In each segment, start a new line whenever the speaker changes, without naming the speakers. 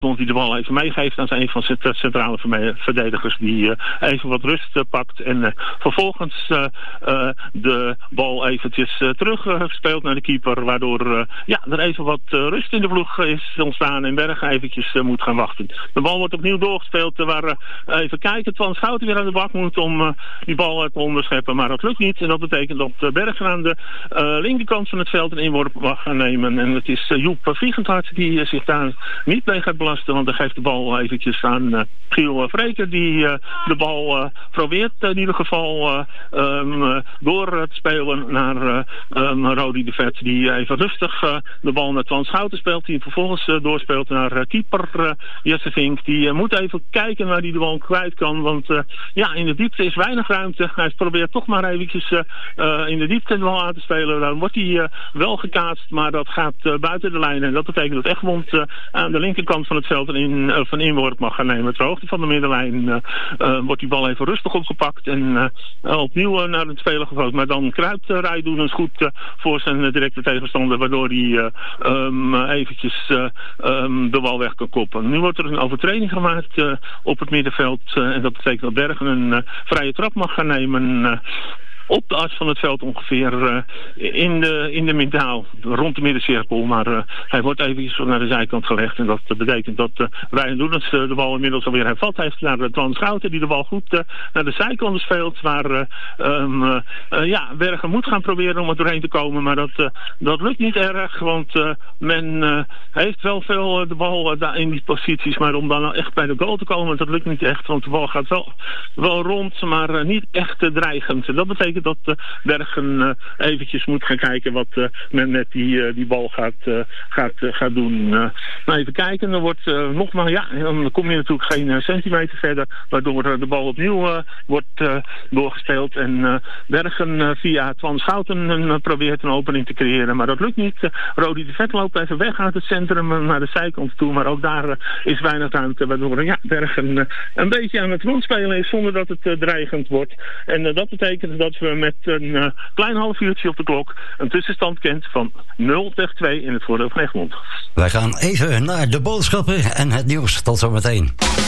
die de bal even meegeeft aan een van zijn centrale verdedigers die even wat rust pakt en vervolgens de bal eventjes teruggespeeld naar de keeper, waardoor er even wat rust in de ploeg is ontstaan en Bergen eventjes moet gaan wachten. De bal wordt opnieuw doorgespeeld waar even kijken, Twan Schouten weer aan de bak moet om die bal te onderscheppen, maar dat lukt niet en dat betekent dat Bergen aan de linkerkant van het veld een inworp mag gaan nemen en het is Joep Viegenthart die zich daar niet mee gaat belasten, want hij geeft de bal eventjes aan Giel Vreker die de bal probeert in ieder geval door te spelen naar Rodi de Vet die even rustig de bal naar Twan Schouten speelt, die vervolgens doorspeelt naar keeper Jesse Vink. Die moet even kijken waar hij de bal kwijt kan, want in de diepte is weinig ruimte. Hij probeert toch maar eventjes in de diepte de bal aan te spelen. Dan wordt hij wel gekaatst, maar dat gaat buiten de lijn en dat betekent dat Egmond aan de linkerkant van het veld een inworp mag gaan nemen. Ter hoogte van de middenlijn wordt die bal even rustig opgepakt en opnieuw naar het speler gegooid. Maar dan kruipt Rijdoenens goed voor zijn directe tegenstander, waardoor hij eventjes de bal weg kan koppen. Nu wordt er een overtreding gemaakt op het middenveld en dat betekent dat Bergen een vrije trap mag gaan nemen op de as van het veld ongeveer in de middaal, rond de middencirkel. Maar hij wordt even naar de zijkant gelegd. En dat betekent dat Ryan Doenens de bal inmiddels alweer hervat heeft naar Twan Schouten, die de bal goed naar de zijkant speelt. Waar Bergen moet gaan proberen om er doorheen te komen. Maar dat lukt niet erg, want men heeft wel veel de bal in die posities. Maar om dan echt bij de goal te komen, dat lukt niet echt. Want de bal gaat wel rond, maar niet echt dreigend. Dat betekent dat Bergen eventjes moet gaan kijken wat men met die bal gaat doen. Even kijken, dan wordt nogmaals, dan kom je natuurlijk geen centimeter verder, waardoor de bal opnieuw wordt doorgespeeld en Bergen via Twan Schouten probeert een opening te creëren, maar dat lukt niet. Rodi de Vet loopt even weg uit het centrum naar de zijkant toe, maar ook daar is weinig ruimte, waardoor Bergen een beetje aan het rondspelen is zonder dat het dreigend wordt. En dat betekent dat we met een klein half uurtje op de klok een tussenstand kent van 0-2 in het voordeel van Egmond.
Wij gaan even naar de boodschappen en het nieuws. Tot zometeen.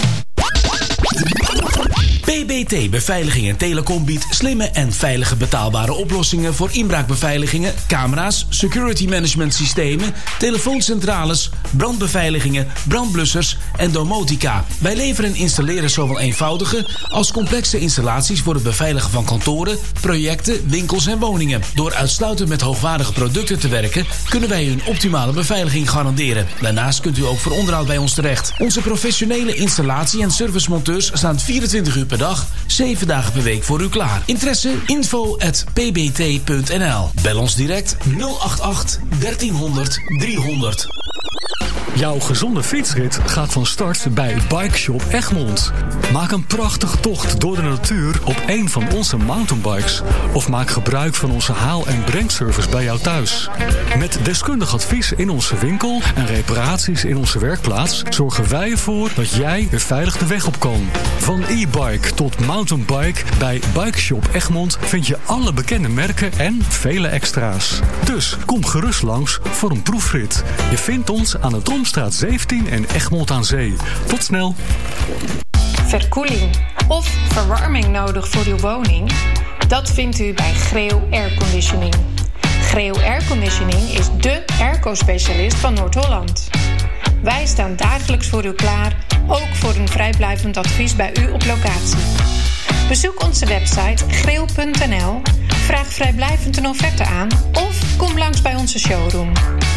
PBT Beveiliging en Telecom biedt slimme en veilige betaalbare oplossingen voor inbraakbeveiligingen, camera's, security management systemen, telefooncentrales, brandbeveiligingen, brandblussers en domotica. Wij leveren en installeren zowel eenvoudige als complexe installaties voor het beveiligen van kantoren, projecten, winkels en woningen. Door uitsluitend met hoogwaardige producten te werken, kunnen wij u een optimale beveiliging garanderen. Daarnaast kunt u ook voor onderhoud bij ons terecht. Onze professionele installatie- en servicemonteurs staan 24 uur per dag, 7 dagen per week voor u klaar. Interesse? info@pbt.nl. Bel ons direct 088 1300 300.
Jouw gezonde fietsrit gaat van start bij Bike Shop Egmond. Maak een prachtige tocht door de natuur op een van onze mountainbikes. Of maak gebruik van onze haal- en brengservice bij jou thuis. Met deskundig advies in onze winkel en reparaties in onze werkplaats zorgen wij ervoor dat jij weer veilig de weg op kan. Van e-bike tot mountainbike, bij Bike Shop Egmond vind je alle bekende merken en vele extra's. Dus kom gerust langs voor een proefrit. Je vindt ons aan de Tromstraat 17 en Egmond aan Zee. Tot snel.
Verkoeling of verwarming nodig voor uw woning? Dat vindt u bij Greo Airconditioning. Greo Airconditioning is dé airco-specialist van Noord-Holland. Wij staan dagelijks voor u klaar, ook voor een vrijblijvend advies bij u op locatie. Bezoek onze website greo.nl, vraag vrijblijvend een offerte aan of kom langs bij onze showroom.